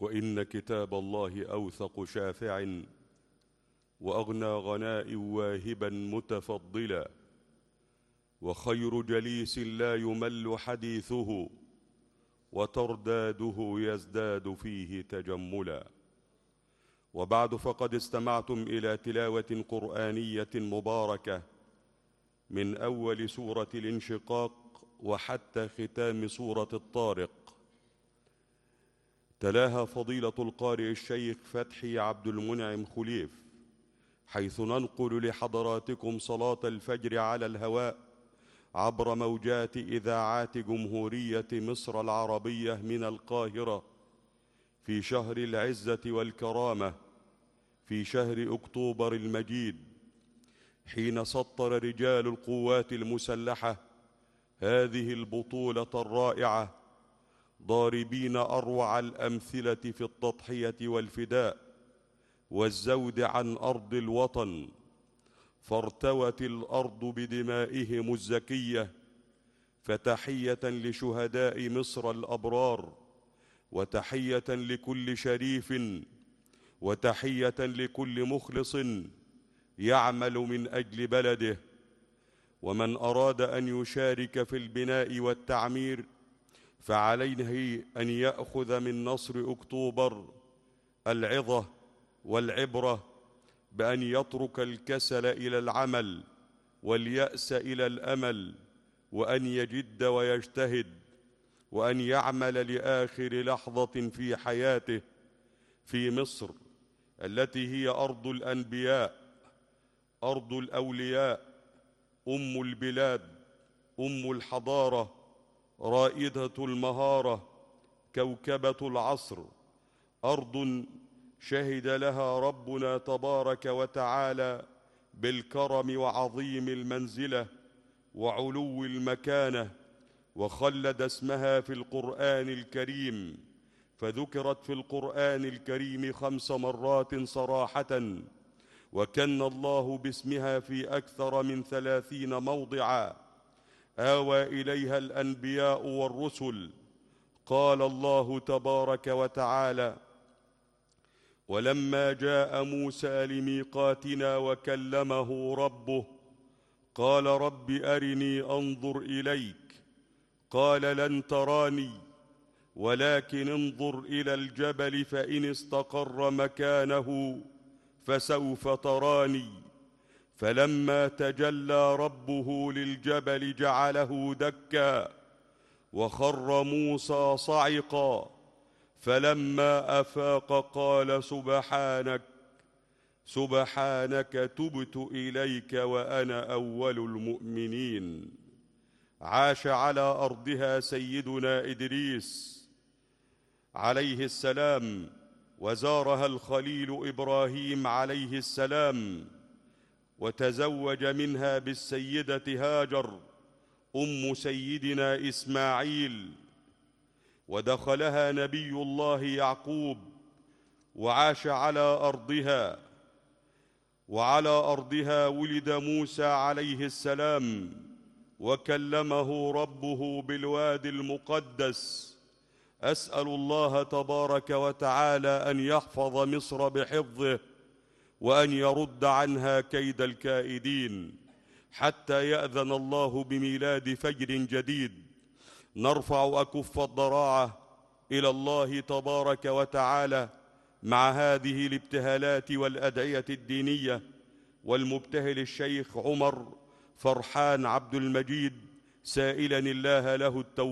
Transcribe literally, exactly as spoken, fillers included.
وإن كتاب الله أوثق شافع، وأغنى غناء واهبا متفضلا، وخير جليس لا يمل حديثه، وترداده يزداد فيه تجملا. وبعد، فقد استمعتم إلى تلاوة قرآنية مباركة من أول سورة الانشقاق وحتى ختام سورة الطارق، تلاها فضيلة القارئ الشيخ فتحي عبد المنعم خليف، حيث ننقل لحضراتكم صلاة الفجر على الهواء عبر موجات إذاعات جمهورية مصر العربية من القاهرة، في شهر العزة والكرامة، في شهر أكتوبر المجيد، حين سطر رجال القوات المسلحة هذه البطولة الرائعة، ضاربين أروع الأمثلة في التضحية والفداء والزود عن أرض الوطن، فارتوت الأرض بدمائهم الزكية. فتحية لشهداء مصر الأبرار، وتحية لكل شريف، وتحية لكل مخلص يعمل من أجل بلده. ومن أراد أن يشارك في البناء والتعمير فعليه أن يأخذ من نصر أكتوبر العظة والعبرة، بأن يترك الكسل إلى العمل واليأس إلى الأمل، وأن يجد ويجتهد، وأن يعمل لآخر لحظة في حياته في مصر التي هي أرض الأنبياء، أرض الأولياء، أم البلاد، أم الحضارة، رائدة المهارة، كوكبة العصر، أرض شهد لها ربنا تبارك وتعالى بالكرم وعظيم المنزلة وعلو المكانة، وخلد اسمها في القرآن الكريم، فذكرت في القرآن الكريم خمس مرات صراحة، وكن الله باسمها في أكثر من ثلاثين موضعا آوى إليها الأنبياء والرسل. قال الله تبارك وتعالى: ولما جاء موسى لميقاتنا وكلمه ربه قال رب أرني أنظر إليك، قال لن تراني ولكن انظر إلى الجبل فإن استقر مكانه فسوف تراني، فلما تجلى ربه للجبل جعله دكا وخر موسى صعقا، فلما أفاق قال سبحانك سبحانك تبت إليك وأنا أول المؤمنين. عاش على أرضها سيدنا إدريس عليه السلام، وزارها الخليل إبراهيم عليه السلام، وتزوج منها بالسيدة هاجر أم سيدنا إسماعيل، ودخلها نبي الله يعقوب، وعاش على أرضها. وعلى أرضها ولد موسى عليه السلام، وكلمه ربه بالوادي المقدس. أسأل الله تبارك وتعالى أن يحفظ مصر بحفظه، وأن يرد عنها كيد الكائدين، حتى يأذن الله بميلاد فجر جديد نرفع أكف الضراعة إلى الله تبارك وتعالى مع هذه الابتهالات والأدعية الدينية، والمبتهل الشيخ عمر فرحان عبد المجيد سائلا الله له التوفيق